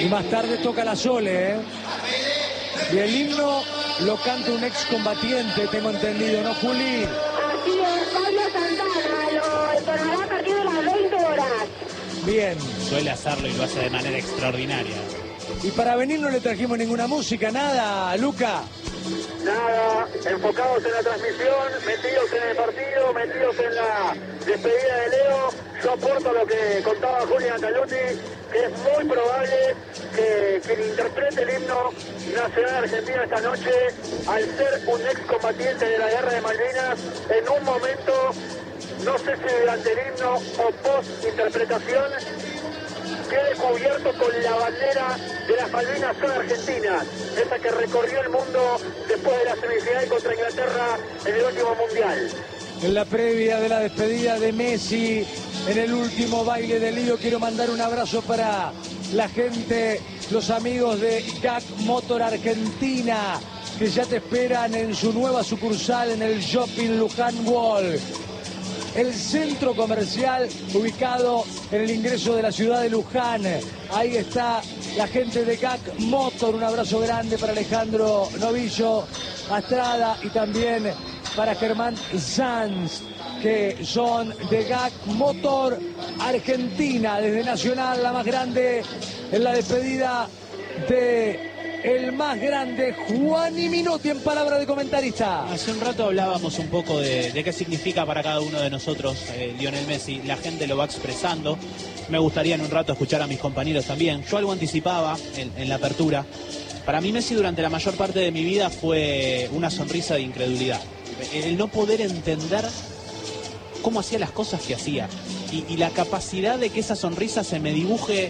Y más tarde toca la Sole, ¿eh? Y el himno lo canta un excombatiente, tengo entendido, ¿no, Juli? Así es, Pablo Santana, lo entonará a partir de las 20 horas. Bien. Suele hacerlo y lo hace de manera extraordinaria. Y para venir no le trajimos ninguna música, nada, Luca. Nada, enfocados en la transmisión, metidos en el partido, metidos en la despedida de Leo. Yo aporto lo que contaba Julián Caluti, que es muy probable que quien interprete el himno nacional argentino esta noche, al ser un excombatiente de la guerra de Malvinas, en un momento, no sé si durante el himno o post-interpretación, quede cubierto con la bandera de las Malvinas son argentinas, esa que recorrió el mundo después de la semifinal contra Inglaterra en el último mundial. En la previa de la despedida de Messi, en el último baile de Lío, quiero mandar un abrazo para la gente, los amigos de GAC Motor Argentina, que ya te esperan en su nueva sucursal en el Shopping Luján Wall. El centro comercial ubicado en el ingreso de la ciudad de Luján. Ahí está la gente de GAC Motor. Un abrazo grande para Alejandro Novillo Astrada y también para Germán Sanz, que son de GAC Motor Argentina. Desde Nacional, la más grande en la despedida de el más grande, Juani Minotti, en palabra de comentarista. Hace un rato hablábamos un poco de qué significa para cada uno de nosotros Lionel Messi. La gente lo va expresando. Me gustaría en un rato escuchar a mis compañeros también. Yo algo anticipaba en la apertura. Para mí Messi durante la mayor parte de mi vida fue una sonrisa de incredulidad. El no poder entender cómo hacía las cosas que hacía. Y la capacidad de que esa sonrisa se me dibuje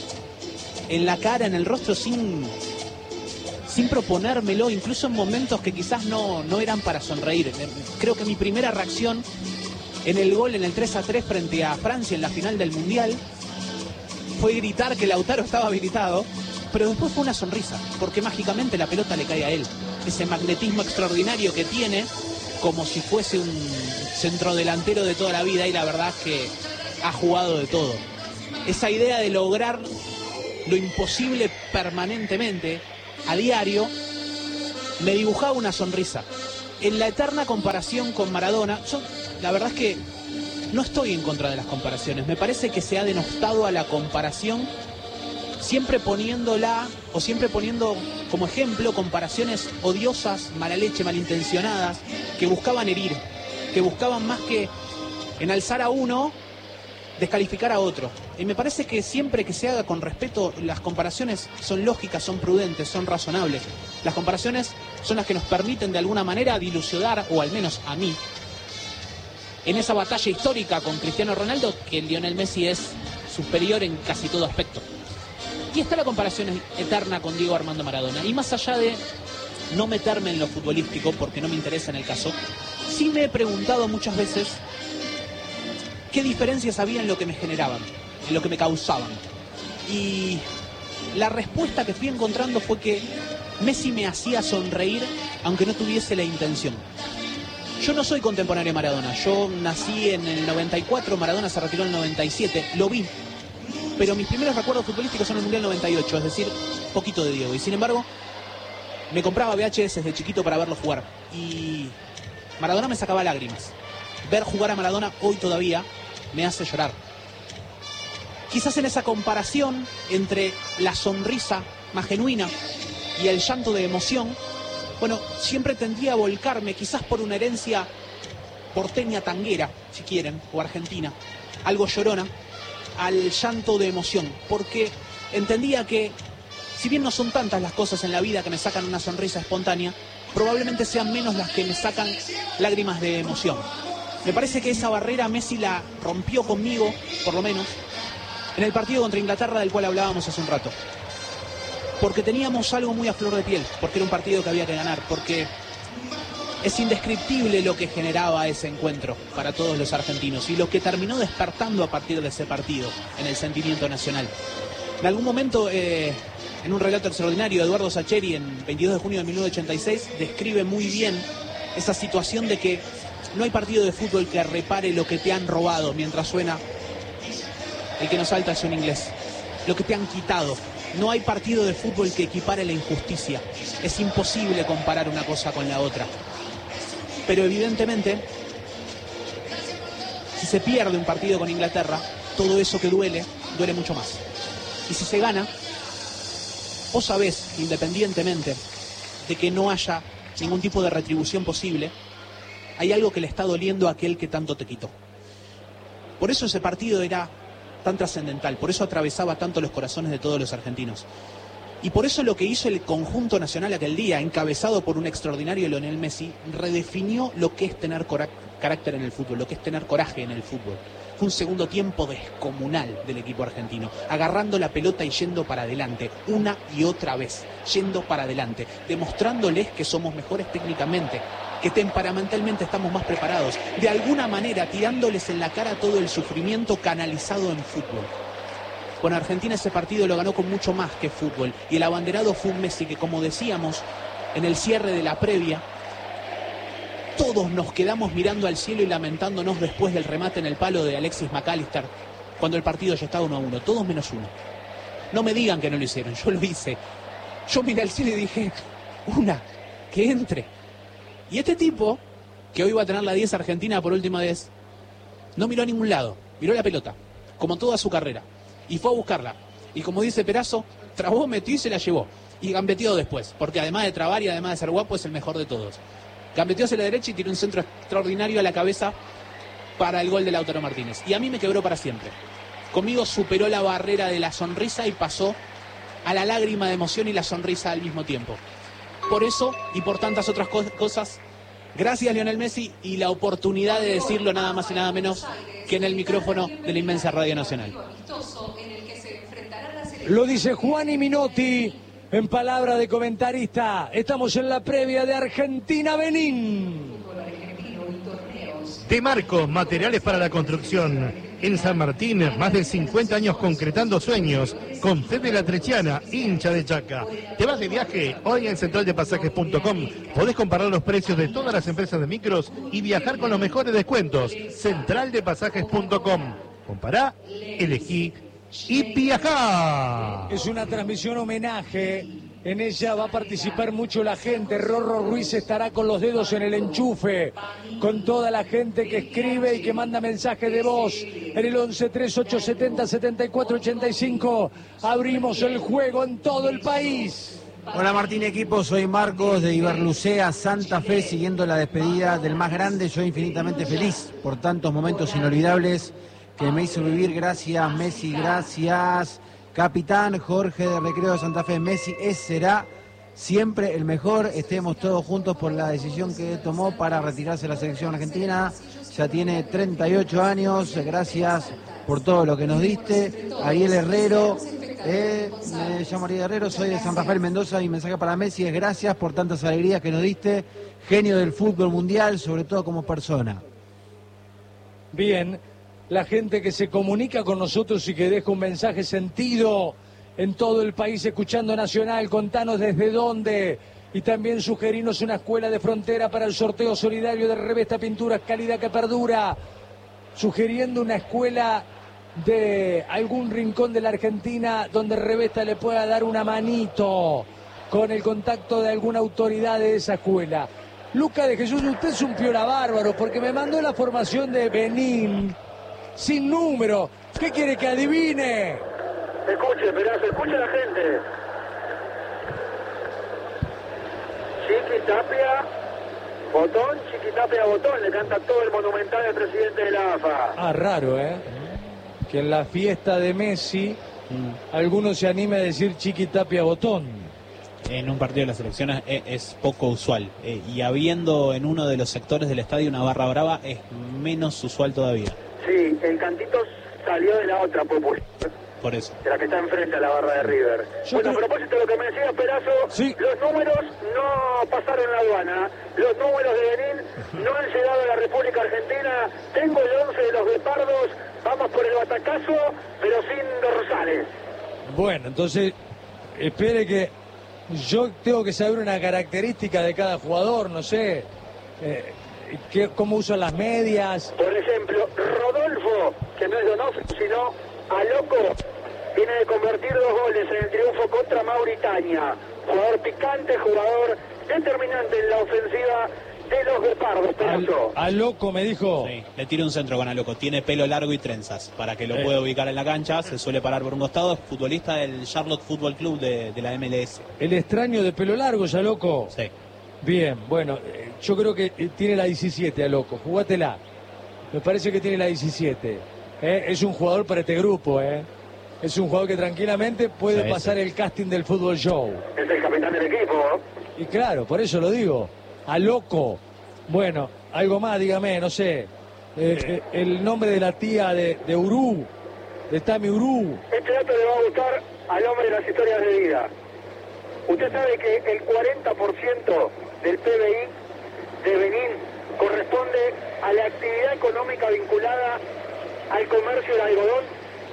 en la cara, en el rostro, sin proponérmelo, incluso en momentos que quizás no eran para sonreír. Creo que mi primera reacción en el gol, en el 3-3 frente a Francia en la final del Mundial, fue gritar que Lautaro estaba habilitado, pero después fue una sonrisa, porque mágicamente la pelota le cae a él. Ese magnetismo extraordinario que tiene, como si fuese un centrodelantero de toda la vida, y la verdad es que ha jugado de todo. Esa idea de lograr lo imposible permanentemente, a diario, me dibujaba una sonrisa. En la eterna comparación con Maradona, yo la verdad es que no estoy en contra de las comparaciones. Me parece que se ha denostado a la comparación, siempre poniéndola o siempre poniendo como ejemplo comparaciones odiosas, mala leche, malintencionadas, que buscaban herir, que buscaban más que enalzar a uno, descalificar a otro. Y me parece que siempre que se haga con respeto, las comparaciones son lógicas, son prudentes, son razonables. Las comparaciones son las que nos permiten de alguna manera dilucidar, o al menos a mí, en esa batalla histórica con Cristiano Ronaldo, que Lionel Messi es superior en casi todo aspecto. Y está la comparación eterna con Diego Armando Maradona. Y más allá de no meterme en lo futbolístico, porque no me interesa en el caso, sí me he preguntado muchas veces qué diferencias había en lo que me generaban, en lo que me causaban. Y la respuesta que fui encontrando fue que Messi me hacía sonreír aunque no tuviese la intención. Yo no soy contemporáneo a Maradona. Yo nací en el 94, Maradona se retiró en el 97, lo vi. Pero mis primeros recuerdos futbolísticos son el Mundial 98, es decir, poquito de Diego. Y sin embargo, me compraba VHS desde chiquito para verlo jugar. Y Maradona me sacaba lágrimas. Ver jugar a Maradona hoy todavía me hace llorar. Quizás en esa comparación entre la sonrisa más genuina y el llanto de emoción, bueno, siempre tendría a volcarme, quizás por una herencia porteña tanguera, si quieren, o argentina, algo llorona, al llanto de emoción, porque entendía que, si bien no son tantas las cosas en la vida que me sacan una sonrisa espontánea, probablemente sean menos las que me sacan lágrimas de emoción. Me parece que esa barrera Messi la rompió conmigo, por lo menos, en el partido contra Inglaterra del cual hablábamos hace un rato. Porque teníamos algo muy a flor de piel, porque era un partido que había que ganar, porque es indescriptible lo que generaba ese encuentro para todos los argentinos y lo que terminó despertando a partir de ese partido en el sentimiento nacional. En algún momento, en un relato extraordinario, Eduardo Sacheri, en 22 de junio de 1986, describe muy bien esa situación de que no hay partido de fútbol que repare lo que te han robado, mientras suena el que nos salta es un inglés. Lo que te han quitado. No hay partido de fútbol que equipare la injusticia. Es imposible comparar una cosa con la otra. Pero evidentemente, si se pierde un partido con Inglaterra, todo eso que duele mucho más. Y si se gana, vos sabés, independientemente de que no haya ningún tipo de retribución posible, hay algo que le está doliendo a aquel que tanto te quitó. Por eso ese partido era tan trascendental, por eso atravesaba tanto los corazones de todos los argentinos. Y por eso lo que hizo el conjunto nacional aquel día, encabezado por un extraordinario Lionel Messi, redefinió lo que es tener carácter en el fútbol, lo que es tener coraje en el fútbol. Fue un segundo tiempo descomunal del equipo argentino, agarrando la pelota y yendo para adelante, una y otra vez, yendo para adelante, demostrándoles que somos mejores técnicamente, que temperamentalmente estamos más preparados, de alguna manera tirándoles en la cara todo el sufrimiento canalizado en fútbol. Con Argentina ese partido lo ganó con mucho más que fútbol, y el abanderado fue un Messi que, como decíamos en el cierre de la previa, todos nos quedamos mirando al cielo y lamentándonos después del remate en el palo de Alexis McAllister, cuando el partido ya estaba 1-1, todos menos uno. No me digan que no lo hicieron, yo lo hice. Yo miré al cielo y dije, que entre. Y este tipo, que hoy va a tener la 10 Argentina por última vez, no miró a ningún lado, miró la pelota, como toda su carrera, y fue a buscarla. Y como dice Perazo, trabó, metió y se la llevó. Y gambeteó después, porque además de trabar y además de ser guapo, es el mejor de todos. Gambeteó hacia la derecha y tiró un centro extraordinario a la cabeza para el gol de Lautaro Martínez. Y a mí me quebró para siempre. Conmigo superó la barrera de la sonrisa y pasó a la lágrima de emoción y la sonrisa al mismo tiempo. Por eso y por tantas otras cosas, gracias Lionel Messi, y la oportunidad de decirlo nada más y nada menos que en el micrófono de la inmensa Radio Nacional. Lo dice Juani Minotti en palabra de comentarista. Estamos en la previa de Argentina-Benín. Demarco, materiales para la construcción. En San Martín, más de 50 años concretando sueños. Con Fede Latrechiana, hincha de Chaca. ¿Te vas de viaje? Hoy en centraldepasajes.com podés comparar los precios de todas las empresas de micros y viajar con los mejores descuentos. Centraldepasajes.com. Compará, elegí y viajá. Es una transmisión homenaje. En ella va a participar mucho la gente. Rorro Ruiz estará con los dedos en el enchufe, con toda la gente que escribe y que manda mensajes de voz en el 11-3870-7485. Abrimos el juego en todo el país. Hola Martín equipo, soy Marcos de Iberlucea, Santa Fe, siguiendo la despedida del más grande. Soy infinitamente feliz por tantos momentos inolvidables que me hizo vivir. Gracias Messi, gracias capitán. Jorge de Recreo de Santa Fe. Messi será siempre el mejor. Estemos todos juntos por la decisión que tomó para retirarse de la selección argentina. Ya tiene 38 años. Gracias por todo lo que nos diste. Ariel Herrero, me llamo Ariel Herrero, soy de San Rafael, Mendoza, y mi mensaje para Messi es gracias por tantas alegrías que nos diste. Genio del fútbol mundial, sobre todo como persona. Bien. La gente que se comunica con nosotros y que deja un mensaje sentido en todo el país escuchando Nacional, contanos desde dónde, y también sugerirnos una escuela de frontera para el sorteo solidario de Revesta Pinturas, calidad que perdura, sugiriendo una escuela de algún rincón de la Argentina donde Revesta le pueda dar una manito con el contacto de alguna autoridad de esa escuela. Luca de Jesús, usted es un piola bárbaro porque me mandó la formación de Benín sin número. ¿Qué quiere que adivine? Escuche, Perazo, escuche a la gente. Chiquitapia, Botón, Chiquitapia, Botón. Le canta todo el monumental al presidente de la AFA. Ah, raro, que en la fiesta de Messi alguno se anime a decir Chiquitapia, Botón. En un partido de la selección es poco usual. Y habiendo en uno de los sectores del estadio una barra brava, es menos usual todavía. Sí, el cantito salió de la otra popular. Por eso. De la que está enfrente a la barra de River. Bueno, a propósito de lo que me decía Perazo, sí, los números no pasaron la aduana. Los números de Benín no han llegado a la República Argentina. Tengo el 11 de los guepardos. Vamos por el batacazo, pero sin dorsales. Bueno, entonces, espere que yo tengo que saber una característica de cada jugador, no sé. ¿Cómo usan las medias? Por ejemplo, Rodolfo, que no es Donofrio, sino Aloco, viene de convertir 2 goles en el triunfo contra Mauritania. Jugador picante, jugador determinante en la ofensiva de los guepardos, Perazo. A Loco me dijo. Sí, le tira un centro con a Loco. Tiene pelo largo y trenzas para que lo pueda ubicar en la cancha. Se suele parar por un costado. Es futbolista del Charlotte Football Club de la MLS. El extraño de pelo largo, ya Loco. Sí. Bien, bueno, yo creo que tiene la 17 a Loco. Jugátela. Me parece que tiene la 17. Es un jugador para este grupo, Es un jugador que tranquilamente puede pasar el casting del Fútbol Show. Es el capitán del equipo. Y claro, por eso lo digo. A Loco. Bueno, algo más, dígame, no sé. El nombre de la tía de Urú, de Tami Urú. Este dato le va a gustar al hombre de las historias de vida. Usted sabe que el 40% del PBI de Benín corresponde a la actividad económica vinculada al comercio del algodón.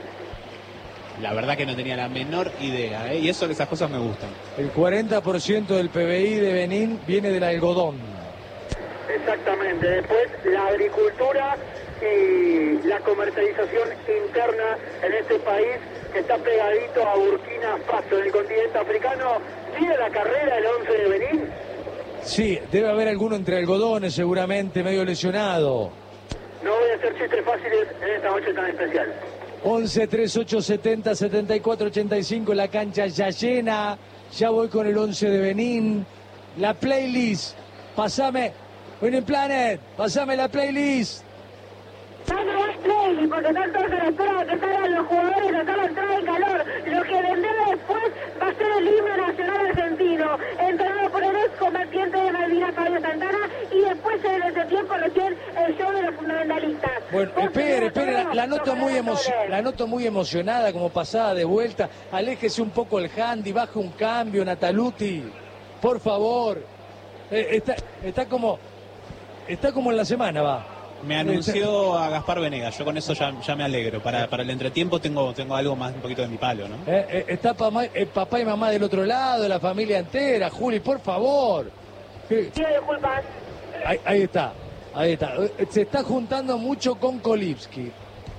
La verdad que no tenía la menor idea, y eso, esas cosas me gustan. El 40% del PBI de Benín viene del algodón. Exactamente. Después la agricultura y la comercialización interna en este país que está pegadito a Burkina Faso, en el continente africano. ¿Sigue la carrera el 11 de Benín? Sí, debe haber alguno entre algodones seguramente, medio lesionado. No voy a hacer chistes fáciles en esta noche tan especial. 11 38 70 74 85, la cancha ya llena. Ya voy con el 11 de Benín. La playlist, pasame, Winning Planet, pasame la playlist. Dame más playlist, porque están todos en espera de que salgan los jugadores acá a la entrada en calor. Lo que vendrá después va a ser el himno nacional argentino, entrenado por el ex combatiente de Malvinas, Fabio Santana, y después en ese tiempo recién el show de los fundamentalistas. Bueno, espere, la noto muy emocionada, como pasada de vuelta. Aléjese un poco el handy, baje un cambio, Nataluti, por favor. Está como en la semana, va. Me anunció a Gaspar Venegas, yo con eso ya me alegro. Para el entretiempo tengo algo más, un poquito de mi palo, ¿no? Está papá y mamá del otro lado, la familia entera. Juli, por favor. Pido disculpas. Ahí está. Se está juntando mucho con Kolipski,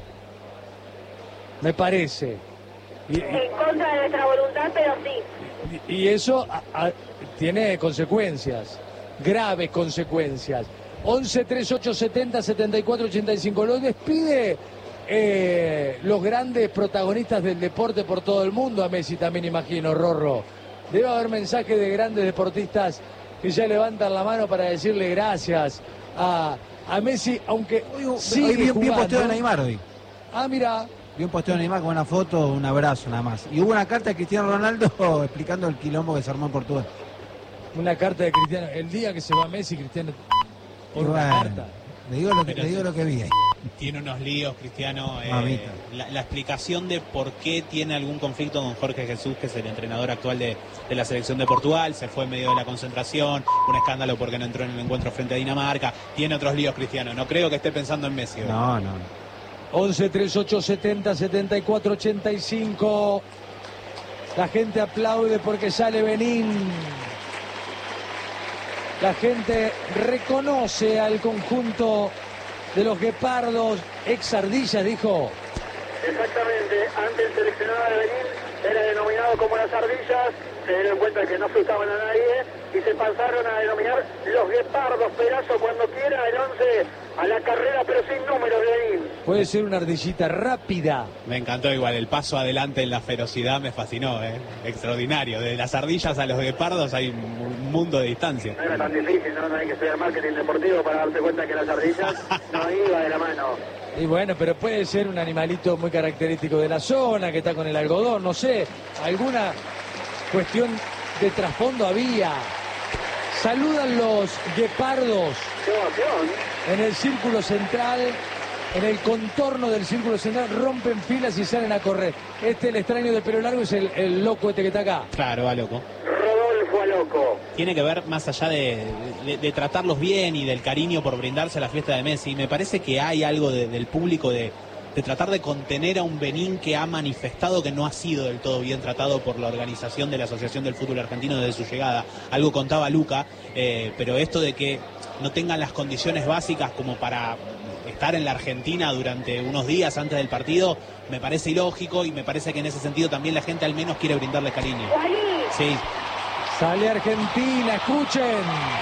me parece. En contra de nuestra voluntad, pero sí. Y eso tiene consecuencias, graves consecuencias. 11 38 70 74 85. Lo despide los grandes protagonistas del deporte por todo el mundo. A Messi también, imagino, Rorro. Debe haber mensajes de grandes deportistas que ya levantan la mano para decirle gracias a Messi, aunque hoy vi un posteo de Neymar hoy. Ah, mira. Vi un posteo de Neymar con una foto, un abrazo nada más. Y hubo una carta de Cristiano Ronaldo explicando el quilombo que se armó en Portugal. Una carta de Cristiano. El día que se va Messi, Cristiano... Por una carta. Le digo lo que vi ahí. Tiene unos líos, Cristiano. La explicación de por qué tiene algún conflicto con Jorge Jesús, que es el entrenador actual de la selección de Portugal. Se fue en medio de la concentración. Un escándalo porque no entró en el encuentro frente a Dinamarca. Tiene otros líos, Cristiano. No creo que esté pensando en Messi. No. 11 38 70 74 85. La gente aplaude porque sale Benín. La gente reconoce al conjunto de los guepardos, ex ardillas, dijo. Exactamente, antes el seleccionado de Benín era denominado como las ardillas, se dieron cuenta que no asustaban a nadie y se pasaron a denominar los guepardos. Perazo, cuando quiera, el 11 a la carrera, pero sin números de Benín. Puede ser una ardillita rápida. Me encantó igual, el paso adelante en la ferocidad me fascinó, extraordinario. De las ardillas a los guepardos hay un mundo de distancia. No era tan difícil, no hay que estudiar marketing deportivo para darse cuenta que las ardillas no iba de la mano. Y bueno, pero puede ser un animalito muy característico de la zona, que está con el algodón, no sé, alguna cuestión de trasfondo había. Saludan los guepardos en el círculo central, en el contorno del círculo central, rompen filas y salen a correr. El extraño de pelo largo es el loco este que está acá. Claro, va loco. Rodolfo a loco. Tiene que ver más allá de tratarlos bien y del cariño por brindarse a la fiesta de Messi. Me parece que hay algo del público de tratar de contener a un Benín que ha manifestado que no ha sido del todo bien tratado por la organización de la Asociación del Fútbol Argentino desde su llegada. Algo contaba Luca, pero esto de que no tengan las condiciones básicas como para estar en la Argentina durante unos días antes del partido me parece ilógico, y me parece que en ese sentido también la gente al menos quiere brindarle cariño. Sí. Sale Argentina, escuchen.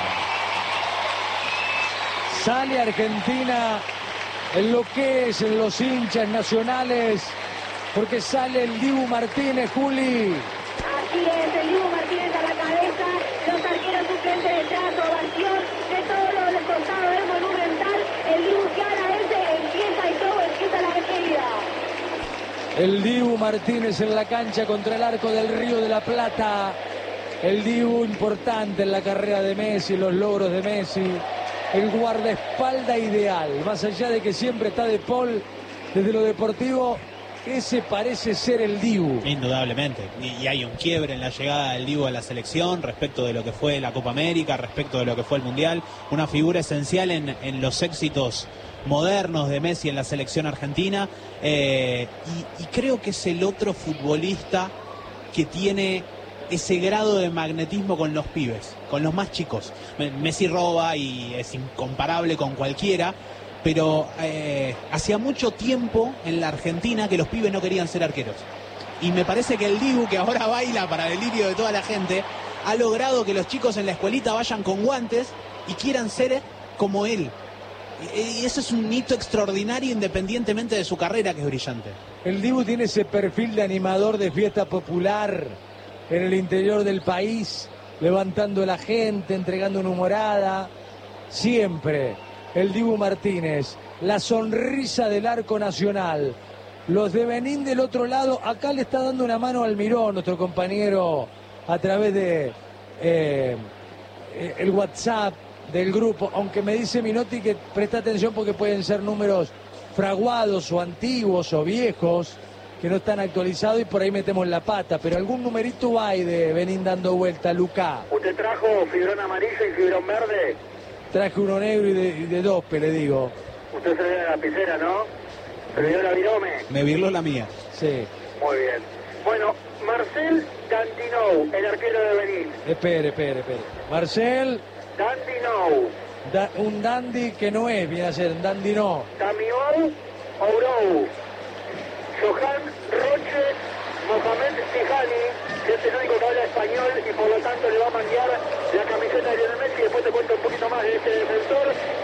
Sale Argentina, enloquecen los hinchas nacionales, porque sale el Dibu Martínez, Juli. Así es, el Dibu Martínez a la cabeza, los arqueros suplentes detrás, ovación de todos los costados del Monumental. El Dibu claramente empieza y todo, empieza la despedida. El Dibu Martínez en la cancha contra el arco del Río de la Plata. El Dibu importante en la carrera de Messi, los logros de Messi. El guardaespaldas ideal, más allá de que siempre está De Paul, desde lo deportivo, ese parece ser el Dibu. Indudablemente, y hay un quiebre en la llegada del Dibu a la selección respecto de lo que fue la Copa América, respecto de lo que fue el Mundial, una figura esencial en los éxitos modernos de Messi en la selección argentina, y creo que es el otro futbolista que tiene ese grado de magnetismo con los pibes, con los más chicos. Messi roba y es incomparable con cualquiera, pero hacía mucho tiempo en la Argentina que los pibes no querían ser arqueros. Y me parece que el Dibu, que ahora baila para delirio de toda la gente, ha logrado que los chicos en la escuelita vayan con guantes y quieran ser como él. Y eso es un hito extraordinario independientemente de su carrera, que es brillante. El Dibu tiene ese perfil de animador de fiesta popular en el interior del país, levantando a la gente, entregando una humorada. Siempre el Dibu Martínez, la sonrisa del arco nacional. Los de Benín del otro lado, acá le está dando una mano al Mirón, nuestro compañero, a través de el WhatsApp del grupo, aunque me dice Minotti que presta atención porque pueden ser números fraguados o antiguos o viejos, que no están actualizados y por ahí metemos la pata, pero algún numerito hay de Benín dando vuelta, Lucá. ¿Usted trajo fibrón amarillo y fibrón verde? Traje uno negro y de Dospe, le digo. Usted se ve la lapicera, ¿no? ¿Se le dio la virome? Me virló la mía. Sí. Muy bien. Bueno, Marcel Dandinou, el arquero de Benín. Espere. Marcel Dandinou. Un dandy que no es, viene a ser un dandy no. Damión Ourou. Johan Roche, Mohamed Tijani, que es el único que habla español y por lo tanto le va a manguear la camiseta de Lionel Messi. Después te cuento un poquito más de este defensor.